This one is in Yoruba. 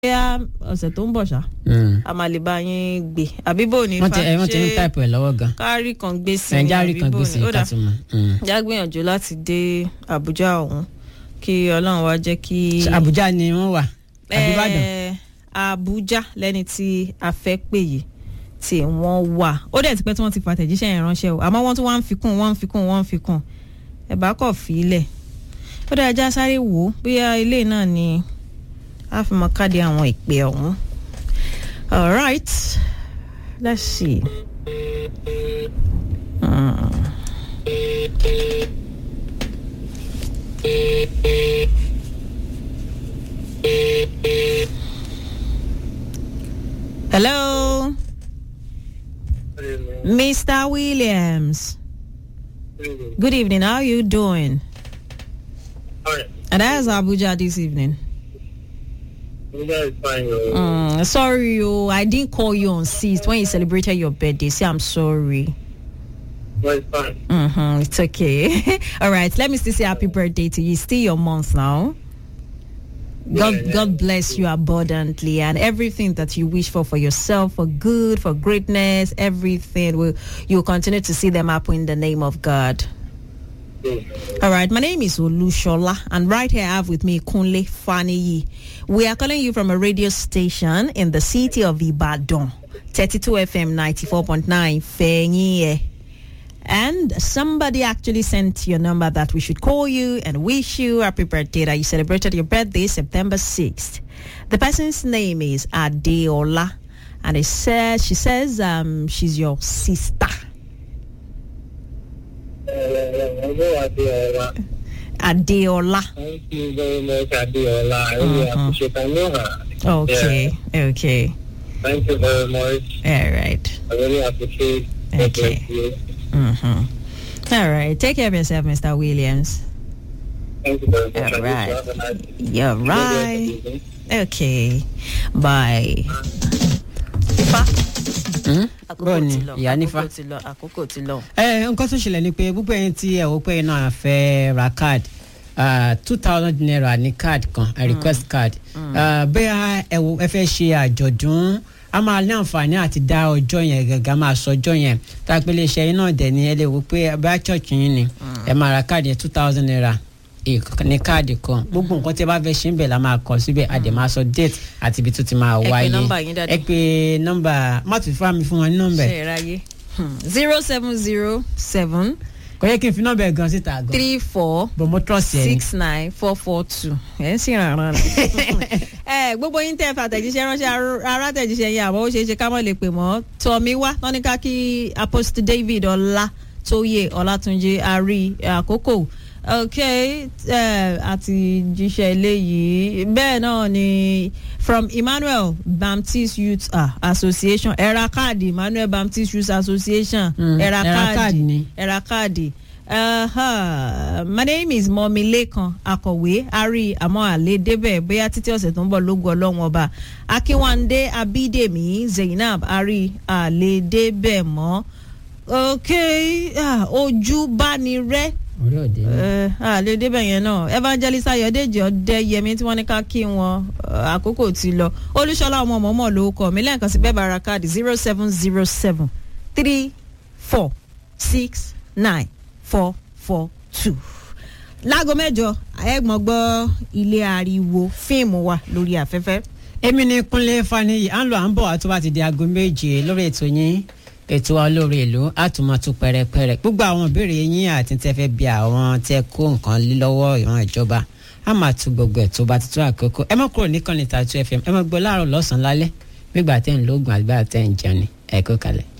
ya ọ̀sẹ̀ tó ń bọ̀ ṣá. A máa lè bá yín gbé. Àbíbò ní fa wọ́n ti ń type ẹ̀ lọ́wọ́ gan. Kárí kan gbé sí ni àbíbò ní. Ó dà. Já gbìyànjú láti dé Àbújá ọ̀hún kí Ọlọ́run wá jẹ́ kí. Àbújá ni wọ́n wà. Àbíbàdàn. Àbújá lẹ́ni tí a fẹ́ pè yìí tí wọ́n wà. Ó dẹ̀ ti pẹ́ tí wọ́n ti fàtẹ̀jíṣẹ́ yẹn ránṣẹ́ o. Àmọ́ wọ́n tún wá ń fi kún. Ẹ bá kọ̀ fílẹ̀. Ó dẹ̀ ajá sáré wò ó bóyá ilé náà ni a fi mọ káàdì àwọn ìpè ọ̀hún. All right, let's see. Hello, Mr. Williams. Good evening. How are you doing? And that's Abuja this evening. Is fine. Sorry, I didn't call you on 6th when you celebrated your birthday. Say I'm sorry. No, it's fine. It's okay. All right, let me still say happy birthday to you. It's still your month now. God bless you abundantly, and everything that you wish for yourself, for good, for greatness, everything you'll continue to see them happen in the name of God. All right, my name is Olushola, and right here I have with me Kunle Faniyi. We are calling you from a radio station in the city of Ibadan, 32 FM 94.9 Fenye. And somebody actually sent your number that we should call you and wish you happy birthday, that you celebrated your birthday September 6th. The person's name is Adeola, and she says she's your sister. Adeola. Thank you very much, Adeola. I really appreciate it. I know her. Okay. Thank you very much. All right. I really appreciate it. Okay. All right. Take care of yourself, Mr. Williams. Thank you very much. All right. You're right. Okay. Bye. Bọ́ọ̀ni ìyá nífa. Àkókò ti lọ. Nǹkan tó ṣẹlẹ̀ ni pé gbogbo ẹ̀yin tí ẹ̀ wò pé náà fẹ́ ra card 2,000 naira ní card kan request card. Bẹ́ẹ̀ ẹ fẹ́ ṣe àjọ̀dún a máa ní àǹfààní àti dá ọjọ́ yẹn gẹ́gẹ́ máa sọ ọjọ́ yẹn tá a pé lè ṣe iná dẹ̀ ní ẹ lè wò pé bá church yín ni ẹ máa ra card yẹn 2,000 naira ní káàdì kan gbogbo nǹkan tí ẹ bá fẹ́ ṣe ń bẹ̀ la máa kọ síbẹ̀ a dẹ̀ máa sọ date àti ibi tó ti máa wáyé ẹ pé nọ́mbà má tún fún mi fún wọn ní nọ́mbà ṣe ráyé 0707 kò yẹ kí n fi nọ́mbà ẹ̀ gan síta gan 34 bọ̀mọ́ trust ẹ̀ ní 69442 ẹ̀ ń sì ràn gbogbo yín tẹ́ fàtẹ̀jíṣẹ́ ránṣẹ́ arátẹ̀jíṣẹ́ yẹn àbọ̀ ó ṣeé ṣe ká mọ̀ lè pè mọ́ tọ́mí wá wọ́n ní ká kí Apostle David Ọlátóyè Ọlátúnjí àrí àkókò àti jíṣẹ́ eléyìí bẹ́ẹ̀ náà ni from Emmanuel Baptist Youth Association ẹ̀ra káàdì Emmanuel Baptist Youth Association ẹ̀ra káàdì. My name is Mọ́mi Lékan Akọ̀wé Ari àmọ́ àlè débẹ̀ bóyá títí ọ̀sẹ̀ tó ń bọ̀ lógo Ọlọ́run ọba Akínwándé Abídèmí Zainab Ari àlè débẹ̀ mọ́ ojú bá ní rẹ́ lè débẹ̀ yẹn náà Evangelist Ayọ̀dèjì Ọdẹ́yẹmí tí wọ́n ní ká kí wọn àkókò ti lọ Olúṣọlá ọmọ mọ̀mọ́ ló kọ mi lẹ́ẹ̀kan sí bẹ́ẹ̀ bá ra káàdì 0707 346 9442. Láago mẹ́jọ ẹ̀gbọ́n gbọ́ ilé ariwo fíìmù wa lórí afẹ́fẹ́. Èmi ni Kúnlé Faniyi à ń lọ à ń bọ̀ wá tó bá ti di aago méje lórí ètò yín ètò wa lórí ìlú àtúmọ̀tún pẹ̀rẹ̀pẹ̀rẹ̀ gbogbo àwọn ìbéèrè yín àti tẹ́ fẹ́ bí àwọn tẹ́ kó nǹkan lọ́wọ́ ìran ìjọba a máa tún gbogbo ẹ̀ tó bá ti tó àkókò ẹ má kúrò ní kọ́ni 32 FM ẹ má gbọ́ láàárọ̀ lọ́sàn-án lálẹ́ nígbà tẹ́ ń lóògùn àgbà tẹ́ ń jẹun ní ẹ kó kalẹ̀.